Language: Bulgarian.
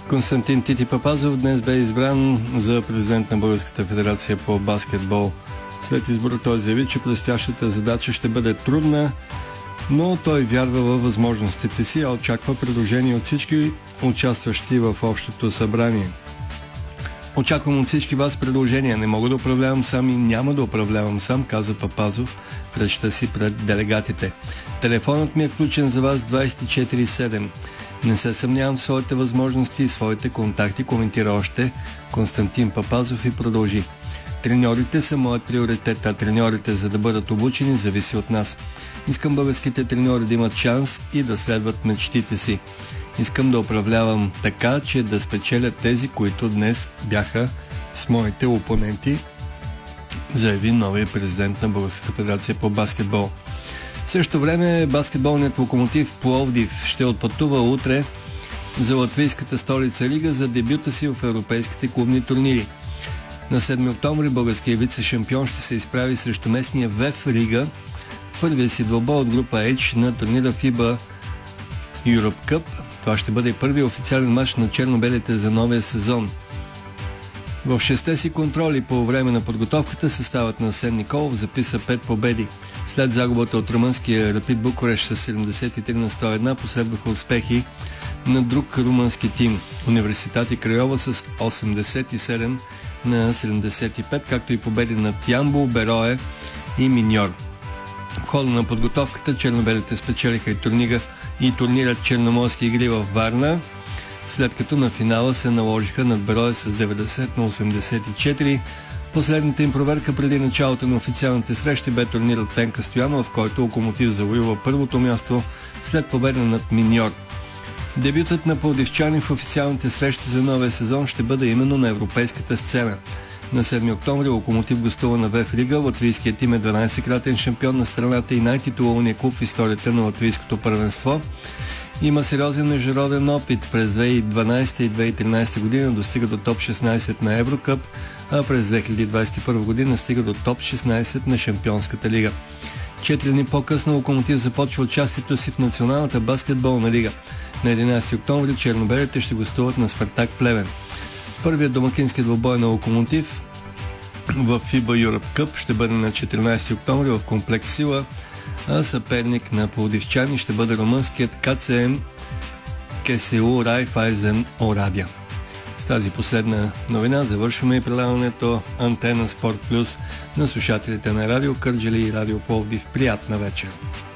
Константин Тити Папазов днес бе избран за президент на Българската федерация по баскетбол. След избора той заяви, че предстоящата задача ще бъде трудна, но той вярва във възможностите си, а очаква предложения от всички участващи в общото събрание. Очаквам от всички вас предложения. Не мога да управлявам сам и няма да управлявам сам, каза Папазов в речта си пред делегатите. Телефонът ми е включен за вас 24/7. Не се съмнявам в своите възможности и своите контакти, коментира още Константин Папазов и продължи. Треньорите са моят приоритет, а треньорите, за да бъдат обучени, зависи от нас. Искам българските треньори да имат шанс и да следват мечтите си. Искам да управлявам така, че да спечелят тези, които днес бяха с моите опоненти, заяви новия президент на Българската федерация по баскетбол. В същото време баскетболният Локомотив Пловдив ще отпътува утре за латвийската столица Рига за дебюта си в европейските клубни турнири. На 7 октомври българският вице-шампион ще се изправи срещу местния ВЕФ Рига в първия си двубой от група H на турнира FIBA Europe Cup. Това ще бъде първият официален мач на черно-белите за новия сезон. В 6-те си контроли по време на подготовката съставът на Асен Николов записа 5 победи. След загубата от румънския Рапид Букурещ с 73/101 последваха успехи на друг румънски тим Университати Крайова с 87/75, както и победи над Ямбол, Берое и Миньор. В хода на подготовката чернобелите спечелиха и турнират Черноморски игри в Варна, след като на финала се наложиха над Берое с 90/84. Последната им проверка преди началото на официалните срещи бе турнирът Пенка Стоянова, в който Локомотив завоюва първото място след победа над Миньор. Дебютът на пловдивчани в официалните срещи за новия сезон ще бъде именно на европейската сцена. На 7 октомври Локомотив гостува на ВЕФ Рига. Латвийският тим е 12-кратен шампион на страната и най-титулованият клуб в историята на латвийското първенство. Има сериозен международен опит. През 2012 и 2013 година достига до топ 16 на Еврокъп, а през 2021 година стига до топ 16 на Шампионската лига. 4 дни по-късно Локомотив започва участието си в Националната баскетболна лига. На 11 октомври чернобелите ще гостуват на Спартак Плевен. Първият домакински двубой на Локомотив в FIBA Europe Cup ще бъде на 14 октомври в комплекс Сила, а съперник на пловдивчани ще бъде румънският КЦМ КСУ Райфайзен Орадия. С тази последна новина завършваме и предаването Антена Спорт Плюс на слушателите на Радио Кърджали и Радио Пловдив. Приятна вечер!